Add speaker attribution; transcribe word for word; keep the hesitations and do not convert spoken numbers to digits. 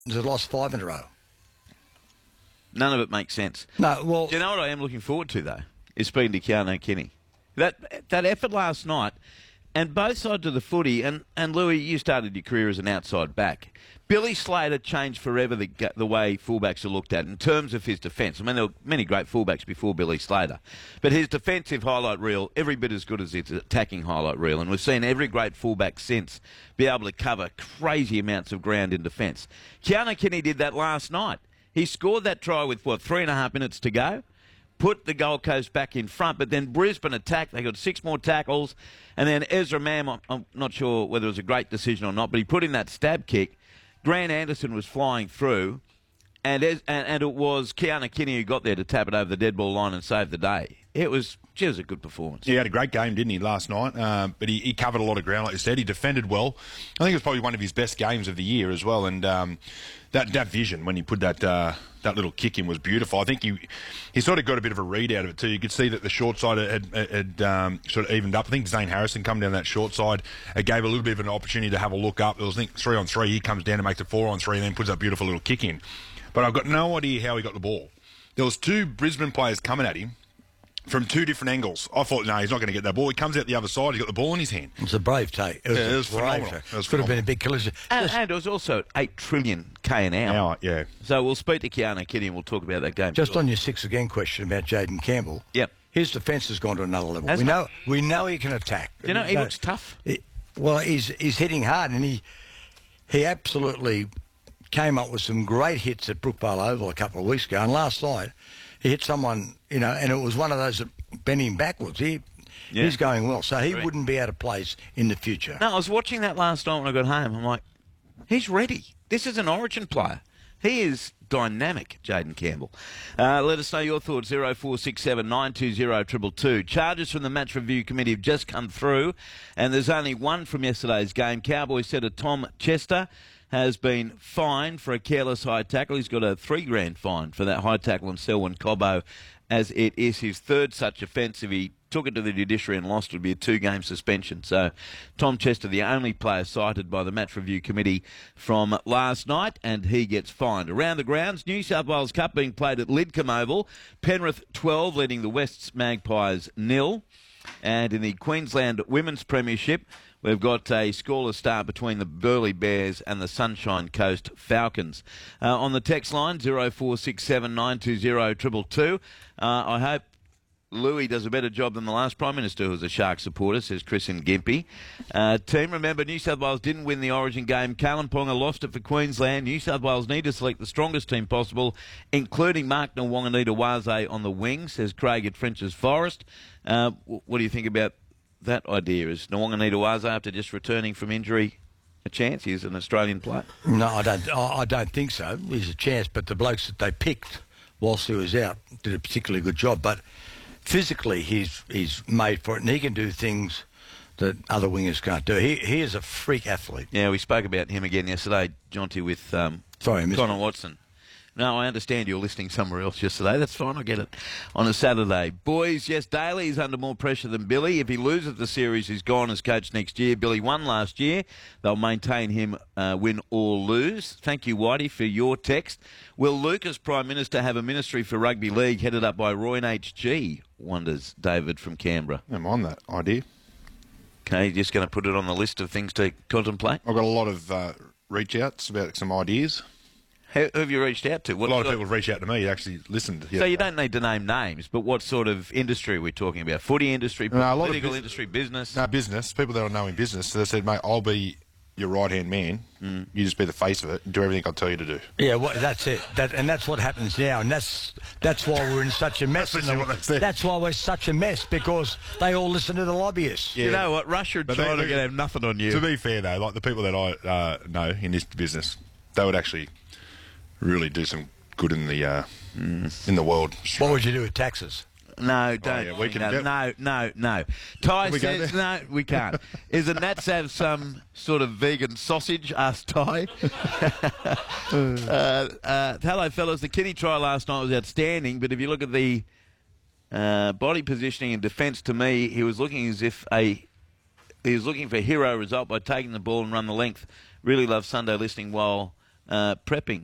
Speaker 1: They've lost five in a row.
Speaker 2: None of it makes sense.
Speaker 1: No, well...
Speaker 2: Do you know what I am looking forward to, though? Is speaking to Keanu Kenny. That that effort last night, and both sides of the footy, and, and Louis, you started your career as an outside back. Billy Slater changed forever the the way fullbacks are looked at in terms of his defence. I mean, there were many great fullbacks before Billy Slater. But his defensive highlight reel, every bit as good as his attacking highlight reel. And we've seen every great fullback since be able to cover crazy amounts of ground in defence. Keanu Kenny did that last night. He scored that try with, what, three and a half minutes to go? Put the Gold Coast back in front, but then Brisbane attacked. They got six more tackles, and then Ezra Mam, I'm, I'm not sure whether it was a great decision or not, but he put in that stab kick. Grant Anderson was flying through, and and, and it was Keanu Kenny who got there to tap it over the dead ball line and save the day. It was, gee, it was a good performance.
Speaker 3: He had a great game, didn't he, last night? Uh, but he, he covered a lot of ground, like you said. He defended well. I think it was probably one of his best games of the year as well, and um, that, that vision when he put that... Uh, that little kick in was beautiful. I think he he sort of got a bit of a read out of it too. You could see that the short side had, had um, sort of evened up. I think Zane Harrison come down that short side. It gave a little bit of an opportunity to have a look up. It was, I think, three on three. He comes down and makes it four on three and then puts that beautiful little kick in. But I've got no idea how he got the ball. There was two Brisbane players coming at him from two different angles. I thought, no, he's not going to get that ball. He comes out the other side. He's got the ball in his hand.
Speaker 1: It's a brave take. It was,
Speaker 3: yeah, it was
Speaker 1: brave
Speaker 3: phenomenal.
Speaker 1: take.
Speaker 3: It was
Speaker 1: Could have been
Speaker 3: phenomenal.
Speaker 1: a big collision.
Speaker 2: And, and it was also eight trillion K an hour.
Speaker 3: Hour, yeah.
Speaker 2: So we'll speak to Keanu Kenny and we'll talk about that game.
Speaker 1: Just on your six again question about Jaden Campbell.
Speaker 2: Yep.
Speaker 1: His defence has gone to another level.
Speaker 2: Has
Speaker 1: we
Speaker 2: it?
Speaker 1: know we know he can attack.
Speaker 2: You know, he
Speaker 1: No,
Speaker 2: looks tough.
Speaker 1: It, well, he's he's hitting hard, and he he absolutely came up with some great hits at Brookvale Oval a couple of weeks ago. And last night, he hit someone, you know, and it was one of those that bent him backwards. He
Speaker 2: Yeah.
Speaker 1: he's going well, so he
Speaker 2: Correct.
Speaker 1: wouldn't be out of place in the future.
Speaker 2: No, I was watching that last night when I got home. I'm like, he's ready. This is an Origin player. He is dynamic, Jaden Campbell. Uh, let us know your thoughts, oh four six seven, nine two oh, two two two. Charges from the Match Review Committee have just come through, and there's only one from yesterday's game. Cowboys setter Tom Chester has been fined for a careless high tackle. He's got a three grand fine for that high tackle on Selwyn Cobbo, as it is his third such offence. If he took it to the judiciary and lost, it would be a two-game suspension. So Tom Chester, the only player cited by the Match Review Committee from last night, and he gets fined. Around the grounds, New South Wales Cup being played at Lidcombe Oval. Penrith twelve leading the Wests Magpies nil. And in the Queensland Women's Premiership, we've got a scoreless start between the Burleigh Bears and the Sunshine Coast Falcons. Uh, on the text line, oh four six seven, nine two oh, two two two. Uh, I hope Louis does a better job than the last Prime Minister, who was a Shark supporter, says Chris and Gimpy. Uh, team, remember, New South Wales didn't win the Origin game. Kalimpong lost it for Queensland. New South Wales need to select the strongest team possible, including Mark Nwanganita-Waze on the wing, says Craig at French's Forest. Uh, what do you think about that idea? Is Nwanganita-Waze, after just returning from injury, a chance? He's an Australian player.
Speaker 1: No, I don't. I I don't think so. He's a chance, but the blokes that they picked whilst he was out did a particularly good job. But physically, he's he's made for it, and he can do things that other wingers can't do. He he is a freak athlete.
Speaker 2: Yeah, we spoke about him again yesterday, Jonty, with um,
Speaker 1: Sorry, I missed
Speaker 2: Connor
Speaker 1: it.
Speaker 2: Watson. No, I understand you're listening somewhere else yesterday. That's fine, I get it. On a Saturday. Boys, yes, Daly is under more pressure than Billy. If he loses the series, he's gone as coach next year. Billy won last year. They'll maintain him, uh, win or lose. Thank you, Whitey, for your text. Will Luke, as Prime Minister, have a ministry for rugby league headed up by Roy and H G? Wonders David from Canberra.
Speaker 3: I'm on that idea.
Speaker 2: Okay, just going to put it on the list of things to contemplate.
Speaker 3: I've got a lot of uh, reach-outs about some ideas.
Speaker 2: Who who have you reached out to? What
Speaker 3: A lot of
Speaker 2: sort-
Speaker 3: people have reached out to me, actually listened.
Speaker 2: So you don't need to name names, but what sort of industry are we talking about? Footy industry,
Speaker 3: No, a lot of
Speaker 2: political
Speaker 3: bus-
Speaker 2: industry, business?
Speaker 3: No, business. People that I know in business. So they said, mate, I'll be your right-hand man. Mm. You just be the face of it. Do everything I'll tell you to do.
Speaker 1: Yeah, well, that's it. That and that's what happens now, and that's that's why we're in such a mess.
Speaker 3: That's
Speaker 1: in the-
Speaker 3: what they said.
Speaker 1: that's why we're such a mess, because they all listen to the lobbyists.
Speaker 2: You know what? Russia and
Speaker 3: But
Speaker 2: China
Speaker 3: they-
Speaker 2: are going to have nothing on you.
Speaker 3: To be fair, though, like the people that I uh, know in this business, they would actually really do some good in the uh, mm. in the world.
Speaker 1: What would you do with taxes?
Speaker 2: No, don't.
Speaker 3: Oh, yeah, we can
Speaker 2: no,
Speaker 3: get-
Speaker 2: no, no, no. Ty
Speaker 3: we go
Speaker 2: says, no, we can't. Is it Nats have some sort of vegan sausage? Asked Ty. uh, uh, hello, fellas. The Kenny try last night was outstanding, but if you look at the uh, body positioning and defence, to me, he was looking as if a he was looking for a hero result by taking the ball and run the length. Really love Sunday listening while uh, prepping